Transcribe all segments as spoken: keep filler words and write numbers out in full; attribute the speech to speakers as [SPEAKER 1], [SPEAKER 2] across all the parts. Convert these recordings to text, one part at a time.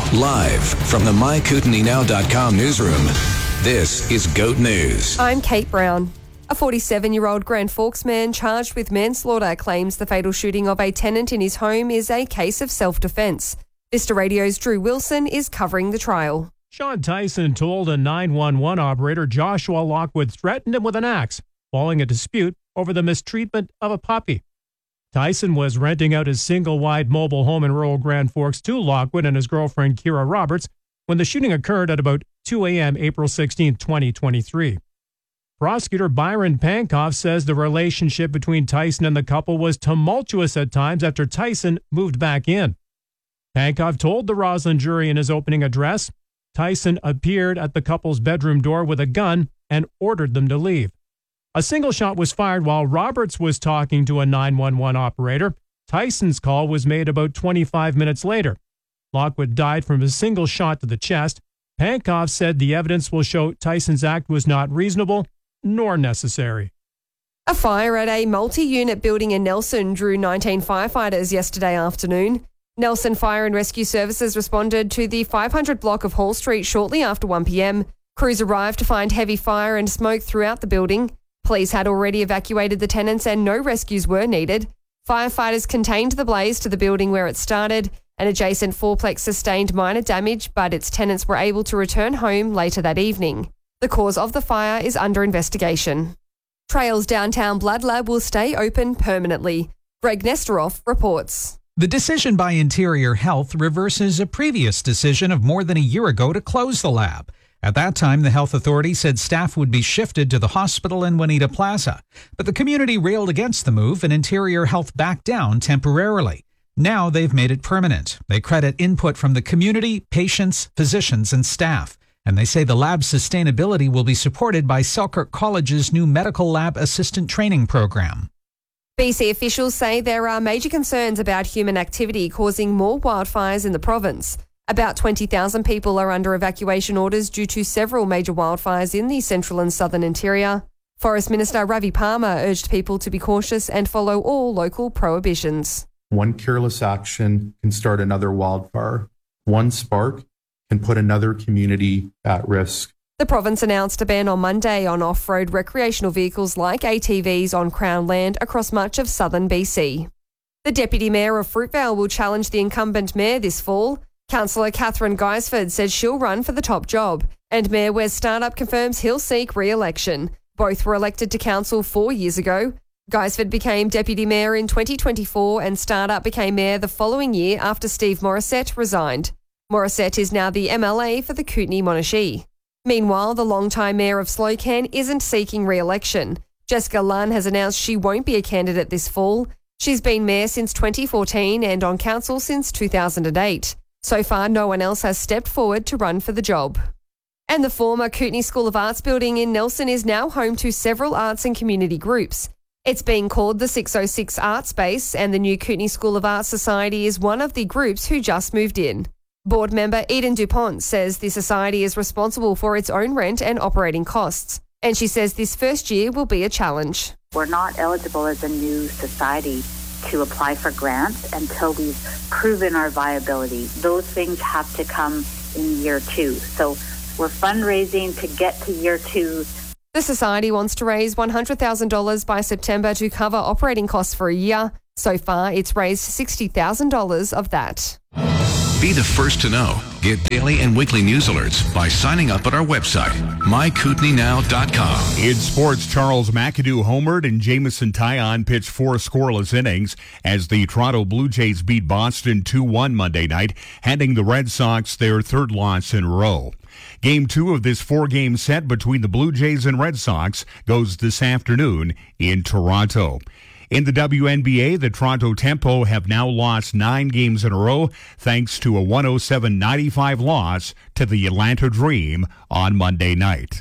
[SPEAKER 1] Live from the my kootenai now dot com newsroom, this is GOAT News.
[SPEAKER 2] I'm Kate Brown. A forty-seven-year-old Grand Forks man charged with manslaughter claims the fatal shooting of a tenant in his home is a case of self-defence. Vista Radio's Drew Wilson is covering the trial.
[SPEAKER 3] Sean Tyson told a nine one one operator Joshua Lockwood threatened him with an axe, following a dispute over the mistreatment of a puppy. Tyson was renting out his single-wide mobile home in rural Grand Forks to Lockwood and his girlfriend Kira Roberts when the shooting occurred at about two a.m. April sixteenth, twenty twenty-three. Prosecutor Byron Pankoff says the relationship between Tyson and the couple was tumultuous at times after Tyson moved back in. Pankoff told the Roslyn jury in his opening address, Tyson appeared at the couple's bedroom door with a gun and ordered them to leave. A single shot was fired while Roberts was talking to a nine one one operator. Tyson's call was made about twenty-five minutes later. Lockwood died from a single shot to the chest. Pankoff said the evidence will show Tyson's act was not reasonable nor necessary.
[SPEAKER 2] A fire at a multi-unit building in Nelson drew nineteen firefighters yesterday afternoon. Nelson Fire and Rescue Services responded to the five hundred block of Hall Street shortly after one p.m. Crews arrived to find heavy fire and smoke throughout the building. Police had already evacuated the tenants and no rescues were needed. Firefighters contained the blaze to the building where it started. An adjacent fourplex sustained minor damage, but its tenants were able to return home later that evening. The cause of the fire is under investigation. Trails Downtown Blood Lab will stay open permanently. Greg Nesteroff reports.
[SPEAKER 4] The decision by Interior Health reverses a previous decision of more than a year ago to close the lab. At that time, the health authority said staff would be shifted to the hospital in Juanita Plaza. But the community railed against the move and Interior Health backed down temporarily. Now they've made it permanent. They credit input from the community, patients, physicians, and staff. And they say the lab's sustainability will be supported by Selkirk College's new medical lab assistant training program.
[SPEAKER 2] B C officials say there are major concerns about human activity causing more wildfires in the province. About twenty thousand people are under evacuation orders due to several major wildfires in the central and southern interior. Forest Minister Ravi Palmer urged people to be cautious and follow all local prohibitions.
[SPEAKER 5] One careless action can start another wildfire. One spark can put another community at risk.
[SPEAKER 2] The province announced a ban on Monday on off-road recreational vehicles like A T Vs on Crown land across much of southern B C. The Deputy Mayor of Fruitvale will challenge the incumbent mayor this fall. Councillor Catherine Guisford says she'll run for the top job, and Mayor Wes Startup confirms he'll seek re-election. Both were elected to council four years ago. Guisford became Deputy Mayor in twenty twenty-four and Startup became Mayor the following year after Steve Morissette resigned. Morissette is now the M L A for the Kootenay-Monashee. Meanwhile, the longtime Mayor of Slocan isn't seeking re-election. Jessica Lunn has announced she won't be a candidate this fall. She's been Mayor since twenty fourteen and on council since two thousand eight. So far, no one else has stepped forward to run for the job. And the former Kootenay School of Arts building in Nelson is now home to several arts and community groups. It's being called the six oh six Art Space, and the new Kootenay School of Arts Society is one of the groups who just moved in. Board member Eden Dupont says the society is responsible for its own rent and operating costs, and she says this first year will be a challenge.
[SPEAKER 6] We're not eligible as a new society to apply for grants until we've proven our viability. Those things have to come in year two. So we're fundraising to get to year two.
[SPEAKER 2] The society wants to raise one hundred thousand dollars by September to cover operating costs for a year. So far, it's raised sixty thousand dollars of that.
[SPEAKER 1] Be the first to know. Get daily and weekly news alerts by signing up at our website, my kootenai now dot com.
[SPEAKER 7] In sports, Charles McAdoo homered and Jamison Taillon pitched four scoreless innings as the Toronto Blue Jays beat Boston two one Monday night, handing the Red Sox their third loss in a row. Game two of this four-game set between the Blue Jays and Red Sox goes this afternoon in Toronto. In the W N B A, the Toronto Tempo have now lost nine games in a row thanks to a one oh seven ninety-five loss to the Atlanta Dream on Monday night.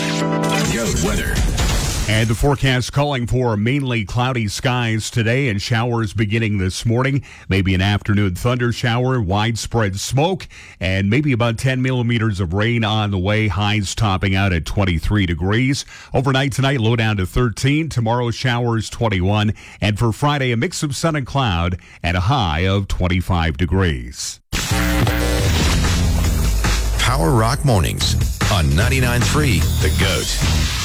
[SPEAKER 1] Goat weather.
[SPEAKER 7] And the forecast calling for mainly cloudy skies today and showers beginning this morning. Maybe an afternoon thunder shower, widespread smoke, and maybe about ten millimeters of rain on the way. Highs topping out at twenty-three degrees. Overnight tonight, low down to thirteen. Tomorrow, showers twenty-one. And for Friday, a mix of sun and cloud and a high of twenty-five degrees.
[SPEAKER 1] Power Rock Mornings on ninety-nine point three The Goat.